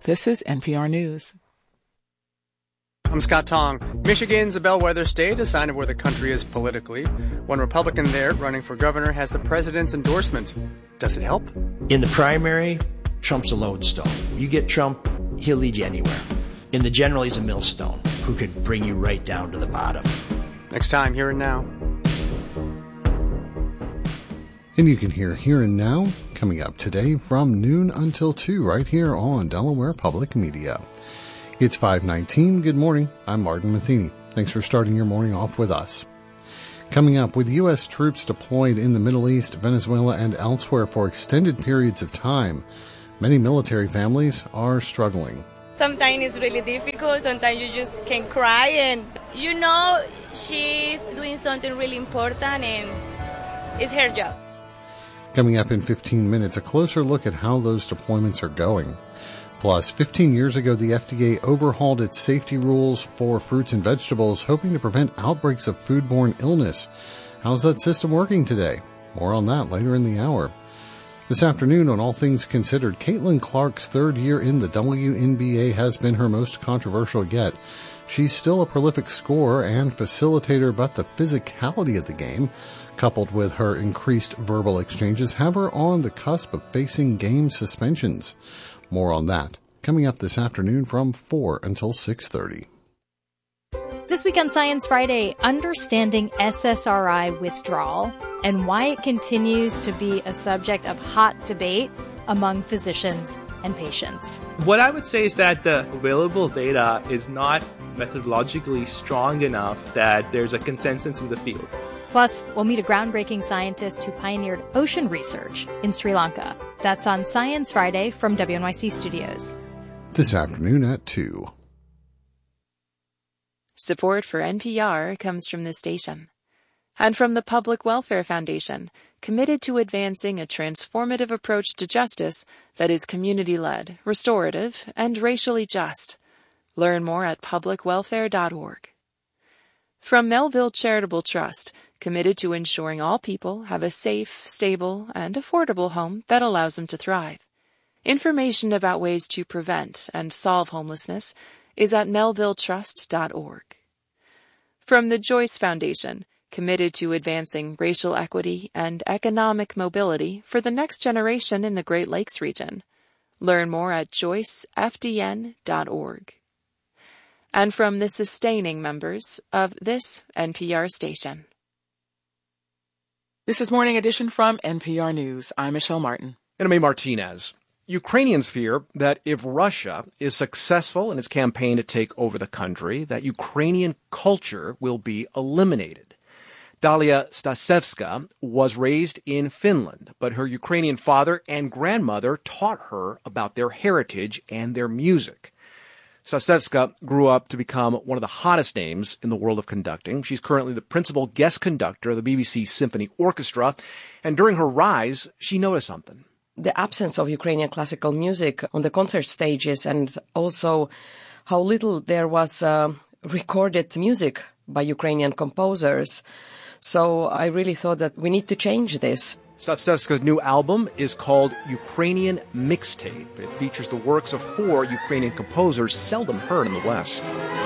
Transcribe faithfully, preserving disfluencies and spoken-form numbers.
This is N P R News. I'm Scott Tong. Michigan's a bellwether state, a sign of where the country is politically. One Republican there running for governor has the president's endorsement. Does it help? In the primary, Trump's a lodestone. You get Trump, he'll lead you anywhere. In the general, he's a millstone who could bring you right down to the bottom. Next time, Here and Now. And you can hear Here and Now coming up today from noon until two right here on Delaware Public Media. It's five nineteen. Good morning. I'm Martin Matheny. Thanks for starting your morning off with us. Coming up, with U S troops deployed in the Middle East, Venezuela, and elsewhere for extended periods of time, many military families are struggling. Sometimes it's really difficult. Sometimes you just can cry and, you know, she's doing something really important and it's her job. Coming up in fifteen minutes, a closer look at how those deployments are going. Plus, fifteen years ago, the F D A overhauled its safety rules for fruits and vegetables, hoping to prevent outbreaks of foodborne illness. How's that system working today? More on that later in the hour. This afternoon on All Things Considered, Caitlin Clark's third year in the W N B A has been her most controversial yet. She's still a prolific scorer and facilitator, but the physicality of the game, coupled with her increased verbal exchanges, have her on the cusp of facing game suspensions. More on that coming up this afternoon from four until six thirty. This week on Science Friday, understanding S S R I withdrawal and why it continues to be a subject of hot debate among physicians and patients. What I would say is that the available data is not methodologically strong enough that there's a consensus in the field. Plus, we'll meet a groundbreaking scientist who pioneered ocean research in Sri Lanka. That's on Science Friday from W N Y C Studios. This afternoon at two. Support for N P R comes from this station and from the Public Welfare Foundation, committed to advancing a transformative approach to justice that is community-led, restorative, and racially just. Learn more at public welfare dot org. From Melville Charitable Trust, committed to ensuring all people have a safe, stable, and affordable home that allows them to thrive. Information about ways to prevent and solve homelessness is at melville trust dot org. From the Joyce Foundation, committed to advancing racial equity and economic mobility for the next generation in the Great Lakes region. Learn more at joyce f d n dot org. And from the sustaining members of this N P R station. This is Morning Edition from N P R News. I'm Michelle Martin. And I'm A. Martinez. Ukrainians fear that if Russia is successful in its campaign to take over the country, that Ukrainian culture will be eliminated. Dalia Stasevska was raised in Finland, but her Ukrainian father and grandmother taught her about their heritage and their music. Stasevska grew up to become one of the hottest names in the world of conducting. She's currently the principal guest conductor of the B B C Symphony Orchestra, and during her rise, she noticed something. The absence of Ukrainian classical music on the concert stages, and also how little there was uh, recorded music by Ukrainian composers. So I really thought that we need to change this. Stasevska's new album is called Ukrainian Mixtape. It features the works of four Ukrainian composers seldom heard in the West.